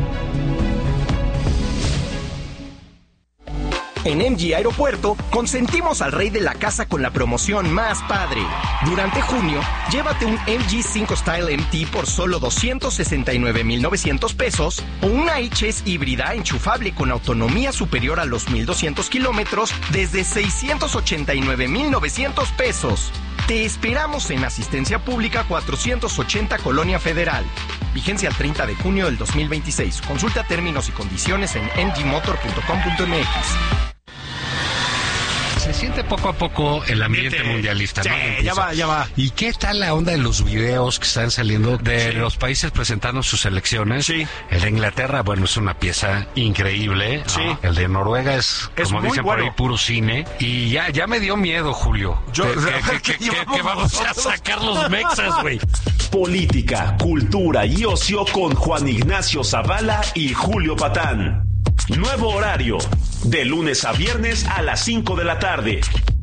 En M G Aeropuerto, consentimos al rey de la casa con la promoción más padre. Durante junio, llévate un M G cinco Style M T por solo doscientos sesenta y nueve mil novecientos pesos o una H S híbrida enchufable con autonomía superior a los mil doscientos kilómetros desde seiscientos ochenta y nueve mil novecientos pesos. Te esperamos en Asistencia Pública cuatrocientos ochenta Colonia Federal. Vigencia al treinta de junio del dos mil veintiséis. Consulta términos y condiciones en m g motor punto com punto m x. Se siente poco a poco el ambiente Vete. mundialista, ¿no? Sí, ya va, ya va. ¿Y qué tal la onda de los videos que están saliendo de sí. los países presentando sus selecciones? Sí. El de Inglaterra, bueno, es una pieza increíble. Sí. ¿no? El de Noruega es, es como dicen bueno. por ahí, puro cine. Y ya, ya me dio miedo, Julio. Yo, que, que, que, que, que vamos a sacar los mexas, güey. Política, cultura y ocio con Juan Ignacio Zavala y Julio Patán. Nuevo horario, de lunes a viernes a las cinco de la tarde.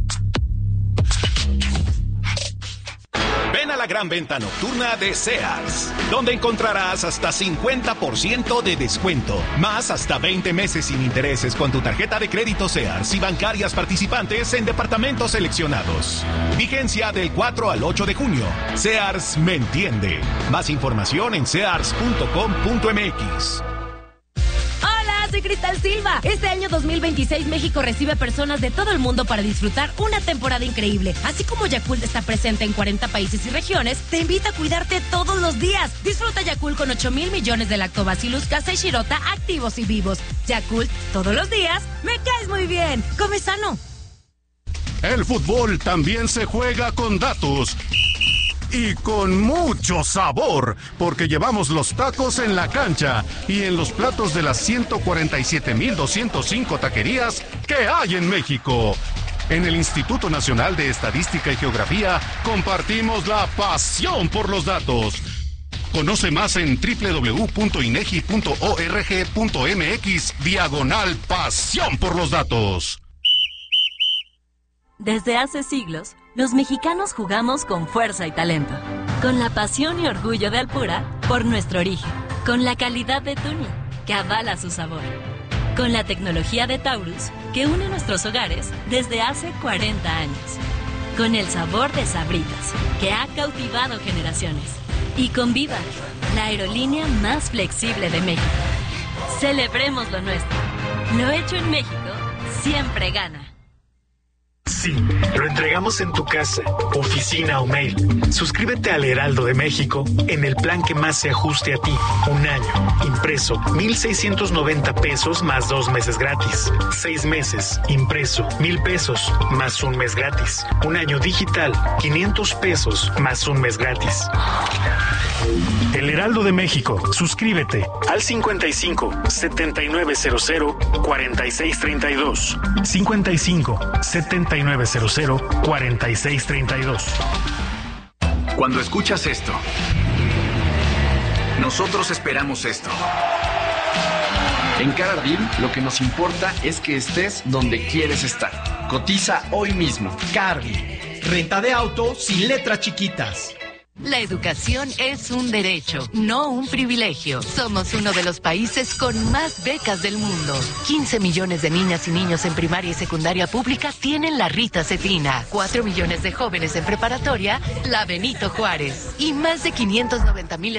Ven a la gran venta nocturna de Sears, donde encontrarás hasta cincuenta por ciento de descuento, más hasta veinte meses sin intereses con tu tarjeta de crédito Sears y bancarias participantes en departamentos seleccionados. Vigencia del cuatro al ocho de junio. Sears me entiende. Más información en sears punto com punto m x. Soy Cristal Silva. Este año dos mil veintiséis México recibe a personas de todo el mundo para disfrutar una temporada increíble. Así como Yakult está presente en cuarenta países y regiones, te invita a cuidarte todos los días. Disfruta Yakult con ocho mil millones de Lactobacillus casei shirota activos y vivos. Yakult, todos los días, me caes muy bien. Come sano. El fútbol también se juega con datos. Y con mucho sabor, porque llevamos los tacos en la cancha y en los platos de las ciento cuarenta y siete mil doscientos cinco taquerías que hay en México. En el Instituto Nacional de Estadística y Geografía compartimos la pasión por los datos. Conoce más en doble u doble u doble u punto inegi punto org punto m x diagonal pasión por los datos. Desde hace siglos, los mexicanos jugamos con fuerza y talento, con la pasión y orgullo de Alpura por nuestro origen, con la calidad de Tuni, que avala su sabor, con la tecnología de Taurus, que une nuestros hogares desde hace cuarenta años, con el sabor de Sabritas, que ha cautivado generaciones, y con Viva, la aerolínea más flexible de México. Celebremos lo nuestro. Lo hecho en México siempre gana. Sí, lo entregamos en tu casa, oficina o mail. Suscríbete al Heraldo de México en el plan que más se ajuste a ti. Un año, impreso, mil seiscientos noventa pesos más dos meses gratis. Seis meses, impreso, mil pesos más un mes gratis. Un año digital, quinientos pesos más un mes gratis. El Heraldo de México. Suscríbete al cincuenta y cinco, setenta y nueve cero cero, cuarenta y seis treinta y dos. cincuenta y cinco, setenta y nueve cero cero, cuarenta y seis treinta y dos. Cuando escuchas esto, nosotros esperamos esto. En Cargill, lo que nos importa es que estés donde quieres estar. Cotiza hoy mismo. Cargill. Renta de auto sin letras chiquitas. La educación es un derecho, no un privilegio. Somos uno de los países con más becas del mundo. quince millones de niñas y niños en primaria y secundaria pública tienen la Rita Cetina. cuatro millones de jóvenes en preparatoria, la Benito Juárez. Y más de quinientos noventa mil